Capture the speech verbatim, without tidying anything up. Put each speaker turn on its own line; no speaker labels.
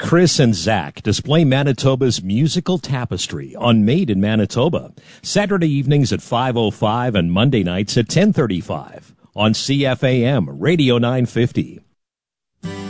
Chris and Zach display Manitoba's musical tapestry on Made in Manitoba, Saturday evenings at five oh five and Monday nights at ten thirty-five on C F A M Radio nine fifty.